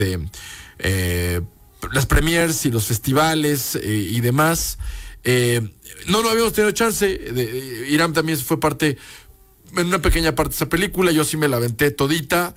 las premiers y los festivales y demás. No habíamos tenido chance. Irán también fue parte, en una pequeña parte de esa película. Yo sí me la aventé todita.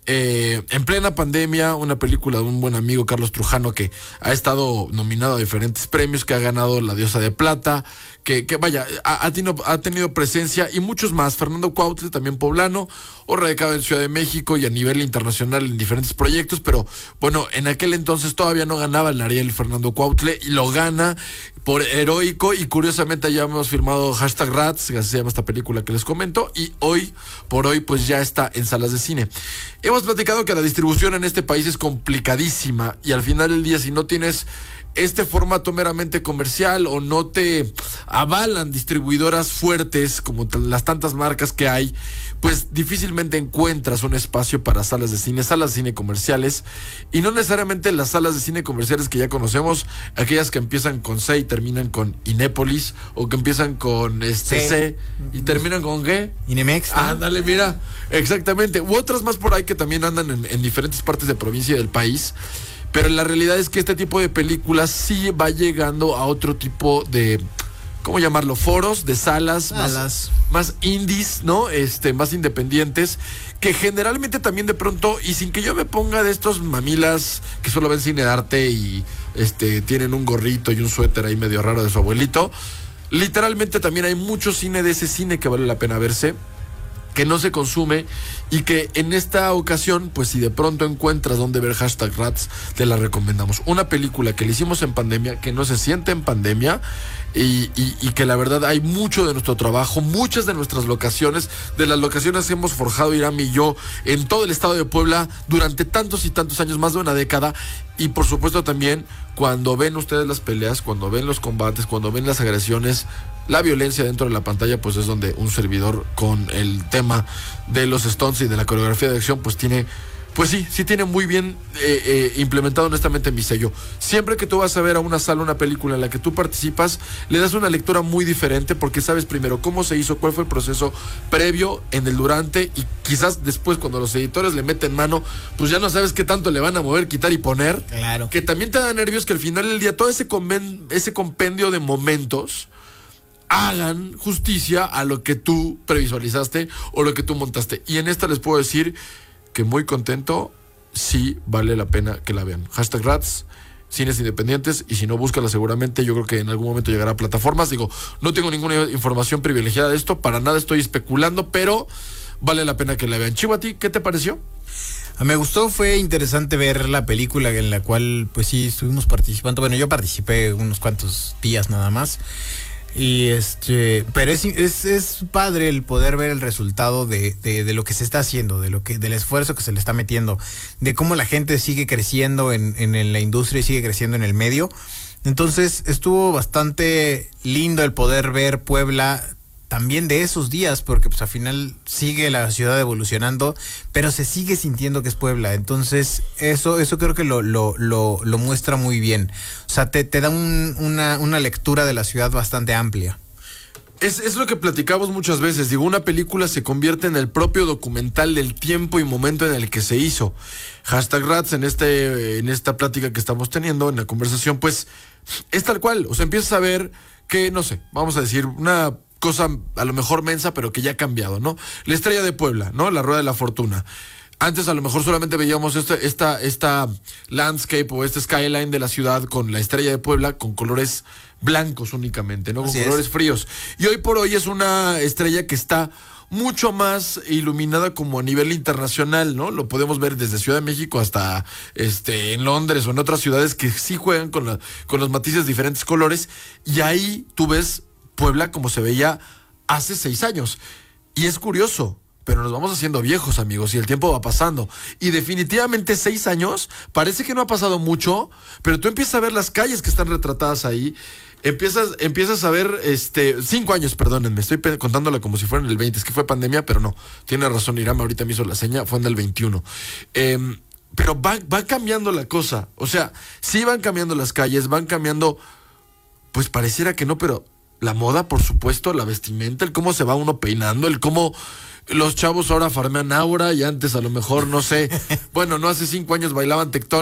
En plena pandemia, una película de un buen amigo, Carlos Trujano, que ha estado nominado a diferentes premios, que ha ganado la Diosa de Plata, que vaya, ha tenido presencia, y muchos más. Fernando Cuautle, también poblano, o radicado en Ciudad de México y a nivel internacional en diferentes proyectos, pero bueno, en aquel entonces todavía no ganaba el Ariel Fernando Cuautle, y lo gana por heroico, y curiosamente ya hemos firmado #Rats, que así se llama esta película que les comento, y hoy por hoy pues ya está en salas de cine. Hemos platicado que la distribución en este país es complicadísima, y al final del día, si no tienes este formato meramente comercial o no te avalan distribuidoras fuertes como las tantas marcas que hay, pues difícilmente encuentras un espacio para salas de cine comerciales, y no necesariamente las salas de cine comerciales que ya conocemos, aquellas que empiezan con C y terminan con Inépolis, o que empiezan con C y terminan con G. Inemex. Ándale, mira, exactamente. U otras más por ahí que también andan en diferentes partes de provincia y del país. Pero la realidad es que este tipo de películas sí va llegando a otro tipo de, ¿cómo llamarlo? Foros, de salas. Más indies, ¿no? Más independientes, que generalmente también de pronto, y sin que yo me ponga de estos mamilas que solo ven cine de arte y tienen un gorrito y un suéter ahí medio raro de su abuelito, literalmente también hay mucho cine de ese cine que vale la pena verse, que no se consume, y que en esta ocasión, pues si de pronto encuentras donde ver #Rats, te la recomendamos. Una película que le hicimos en pandemia, que no se siente en pandemia, y que la verdad hay mucho de nuestro trabajo, muchas de nuestras locaciones, de las locaciones que hemos forjado Irán y yo en todo el estado de Puebla durante tantos y tantos años, más de una década. Y por supuesto también cuando ven ustedes las peleas, cuando ven los combates, cuando ven las agresiones, la violencia dentro de la pantalla, pues es donde un servidor, con el tema de los stunts y de la coreografía de acción, pues tiene, pues sí tiene muy bien implementado honestamente mi sello. Siempre que tú vas a ver a una sala una película en la que tú participas, le das una lectura muy diferente, porque sabes primero cómo se hizo, cuál fue el proceso previo, en el durante, y quizás después, cuando los editores le meten mano, pues ya no sabes qué tanto le van a mover, quitar y poner. Claro. Que también te da nervios que al final del día todo ese compendio de momentos hagan justicia a lo que tú previsualizaste o lo que tú montaste. Y en esta les puedo decir que muy contento, sí vale la pena que la vean. #Rats, cines independientes, y si no, búscala seguramente. Yo creo que en algún momento llegará a plataformas. Digo, no tengo ninguna información privilegiada de esto, para nada estoy especulando, pero vale la pena que la vean. Chivo, ¿a ti qué te pareció? Me gustó, fue interesante ver la película en la cual pues sí estuvimos participando. Bueno, yo participé unos cuantos días nada más. Y pero es padre el poder ver el resultado de lo que se está haciendo, del esfuerzo que se le está metiendo, de cómo la gente sigue creciendo en la industria y sigue creciendo en el medio. Entonces estuvo bastante lindo el poder ver Puebla también de esos días, porque pues al final sigue la ciudad evolucionando, pero se sigue sintiendo que es Puebla. Entonces eso creo que lo muestra muy bien. O sea, te da una lectura de la ciudad bastante amplia. Es lo que platicamos muchas veces. Digo, una película se convierte en el propio documental del tiempo y momento en el que se hizo. #Rats en esta plática que estamos teniendo, en la conversación, pues es tal cual. O sea, empiezas a ver que, no sé, vamos a decir una cosa a lo mejor mensa, pero que ya ha cambiado, ¿no? La Estrella de Puebla, ¿no? La Rueda de la Fortuna. Antes a lo mejor solamente veíamos esta landscape o este skyline de la ciudad con la Estrella de Puebla con colores blancos únicamente, ¿no? Con colores fríos. Y hoy por hoy es una estrella que está mucho más iluminada como a nivel internacional, ¿no? Lo podemos ver desde Ciudad de México hasta en Londres o en otras ciudades que sí juegan con los matices de diferentes colores, y ahí tú ves Puebla como se veía hace 6 años. Y es curioso, pero nos vamos haciendo viejos, amigos, y el tiempo va pasando. Y definitivamente 6 años, parece que no ha pasado mucho, pero tú empiezas a ver las calles que están retratadas ahí. Empiezas a ver, 5 años, perdónenme, estoy contándola como si fuera en el 20, es que fue pandemia, pero no, tiene razón Irán, ahorita me hizo la seña, fue en el 21. Pero va cambiando la cosa, o sea, sí van cambiando las calles, van cambiando, pues pareciera que no, pero La moda, por supuesto, la vestimenta, el cómo se va uno peinando, el cómo los chavos ahora farmean aura y antes a lo mejor, no sé, bueno, no hace 5 años bailaban tectón